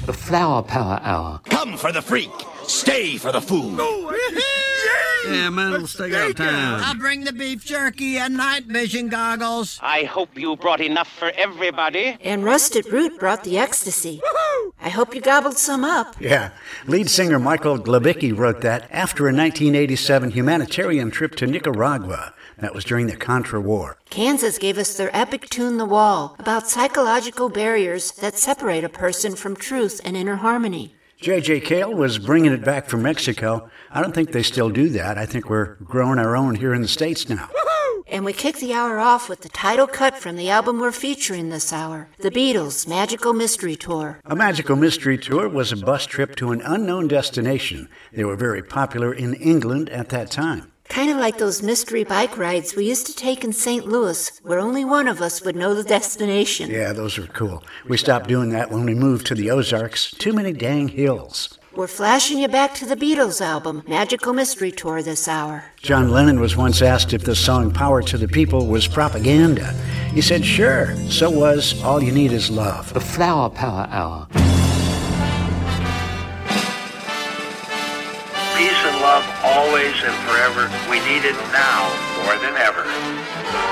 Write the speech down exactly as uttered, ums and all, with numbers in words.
The Flower Power Hour. Come for the freak, stay for the food. Yeah, man, it'll stay out of town. I'll bring the beef jerky and night vision goggles. I hope you brought enough for everybody. And Rusted Root brought the ecstasy. I hope you gobbled some up. Yeah, lead singer Michael Glebicki wrote that after a nineteen eighty-seven humanitarian trip to Nicaragua. That was during the Contra War. Kansas gave us their epic tune The Wall, about psychological barriers that separate a person from truth and inner harmony. J J. Cale was bringing it back from Mexico. I don't think they still do that. I think we're growing our own here in the States now. And we kick the hour off with the title cut from the album we're featuring this hour, The Beatles' Magical Mystery Tour. A Magical Mystery Tour was a bus trip to an unknown destination. They were very popular in England at that time. Kind of like those mystery bike rides we used to take in Saint Louis, where only one of us would know the destination. Yeah, those were cool. We stopped doing that when we moved to the Ozarks. Too many dang hills. We're flashing you back to the Beatles album, Magical Mystery Tour, this hour. John Lennon was once asked if the song Power to the People was propaganda. He said, sure, so was All You Need Is Love. The Flower Power Hour. Peace and love always and forever. We need it now more than ever.